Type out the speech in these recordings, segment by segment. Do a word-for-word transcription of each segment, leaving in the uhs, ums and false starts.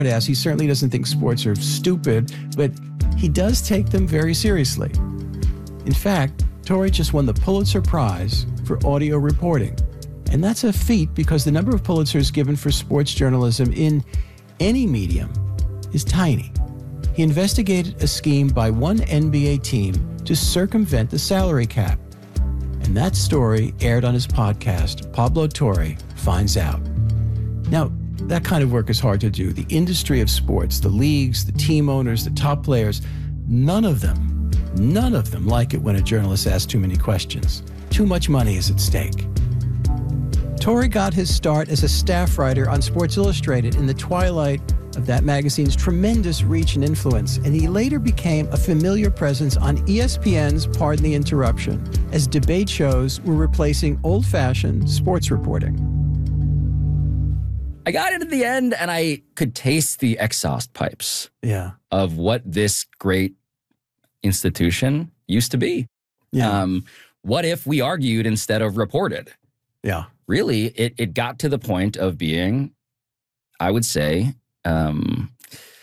ass. He certainly doesn't think sports are stupid, but he does take them very seriously. In fact, Torrey just won the Pulitzer Prize for audio reporting. And that's a feat because the number of Pulitzers given for sports journalism in any medium is tiny. He investigated a scheme by one N B A team to circumvent the salary cap. And that story aired on his podcast, Pablo Torre Finds Out. Now, that kind of work is hard to do. The industry of sports, the leagues, the team owners, the top players, none of them, none of them like it when a journalist asks too many questions. Too much money is at stake. Torrey got his start as a staff writer on Sports Illustrated in the twilight of that magazine's tremendous reach and influence, and he later became a familiar presence on E S P N's Pardon the Interruption, as debate shows were replacing old-fashioned sports reporting. I got into the end and I could taste the exhaust pipes yeah. of what this great institution used to be. Yeah. Um, what if we argued instead of reported? Yeah. Really, it, it got to the point of being, I would say, um,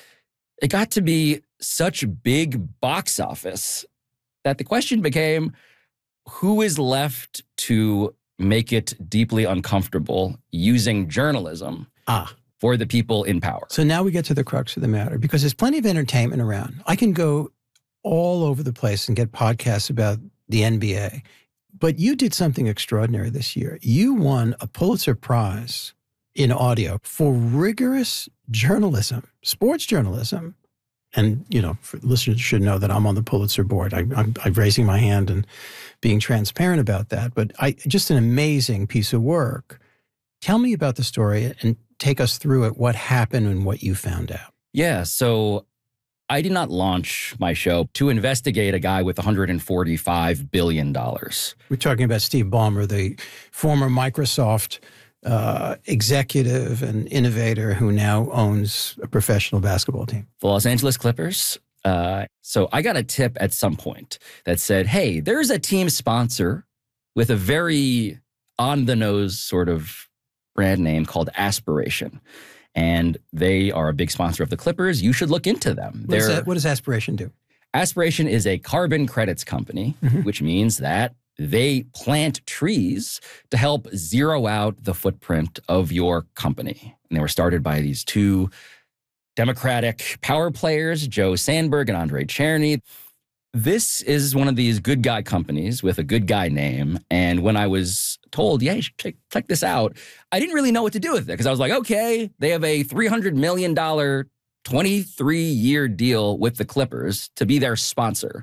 it got to be such big box office that the question became, who is left to make it deeply uncomfortable using journalism ah. for the people in power? So now we get to the crux of the matter, because there's plenty of entertainment around. I can go all over the place and get podcasts about the N B A. But you did something extraordinary this year. You won a Pulitzer Prize in audio for rigorous journalism, sports journalism. And, you know, listeners should know that I'm on the Pulitzer board. I, I'm, I'm raising my hand and being transparent about that. But I just an amazing piece of work. Tell me about the story and take us through it, what happened and what you found out. Yeah, so I did not launch my show to investigate a guy with one hundred forty-five billion dollars. We're talking about Steve Ballmer, the former Microsoft uh, executive and innovator who now owns a professional basketball team. The Los Angeles Clippers. Uh, so I got a tip at some point that said, hey, there's a team sponsor with a very on-the-nose sort of brand name called Aspiration. And they are a big sponsor of the Clippers. You should look into them. What, that, what does Aspiration do? Aspiration is a carbon credits company, mm-hmm. which means that they plant trees to help zero out the footprint of your company. And they were started by these two Democratic power players, Joe Sandberg and Andre Cherny. This is one of these good guy companies with a good guy name. And when I was told, yeah, you should check, check this out, I didn't really know what to do with it because I was like, okay, they have a three hundred million dollars, twenty-three year deal with the Clippers to be their sponsor.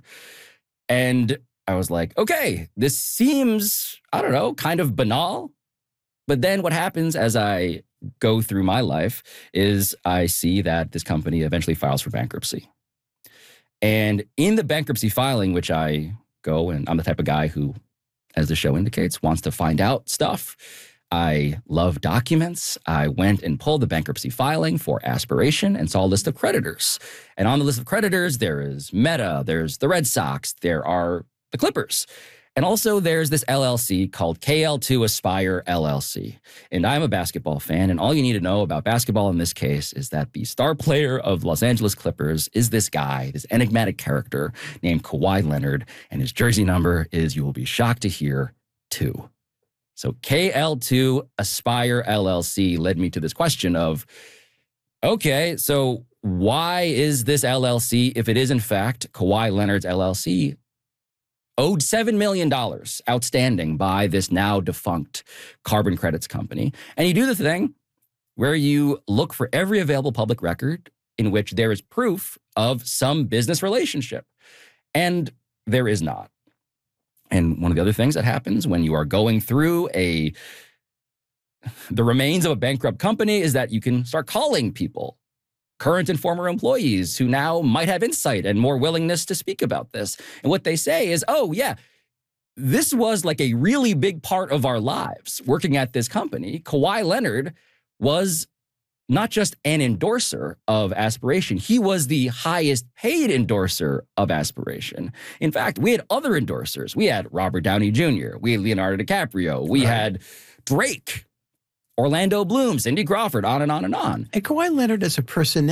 And I was like, okay, this seems, I don't know, kind of banal. But then what happens as I go through my life is I see that this company eventually files for bankruptcy. And in the bankruptcy filing, which I go, and I'm the type of guy who, as the show indicates, wants to find out stuff. I love documents. I went and pulled the bankruptcy filing for Aspiration and saw a list of creditors. And on the list of creditors, there is Meta, there's the Red Sox, there are the Clippers. And also there's this L L C called K L two Aspire L L C. And I'm a basketball fan, and all you need to know about basketball in this case is that the star player of Los Angeles Clippers is this guy, this enigmatic character named Kawhi Leonard, and his jersey number is, you will be shocked to hear, two. So K L two Aspire L L C led me to this question of, okay, so why is this L L C, if it is in fact Kawhi Leonard's L L C, owed seven million dollars outstanding by this now defunct carbon credits company? And you do the thing where you look for every available public record in which there is proof of some business relationship. And there is not. And one of the other things that happens when you are going through a the remains of a bankrupt company is that you can start calling people, current and former employees who now might have insight and more willingness to speak about this. And what they say is, oh, yeah, this was like a really big part of our lives working at this company. Kawhi Leonard was not just an endorser of Aspiration. He was the highest paid endorser of Aspiration. In fact, we had other endorsers. We had Robert Downey Junior We had Leonardo DiCaprio. We right. had Drake, Orlando Bloom, Cindy Crawford, on and on and on. And Kawhi Leonard as a personality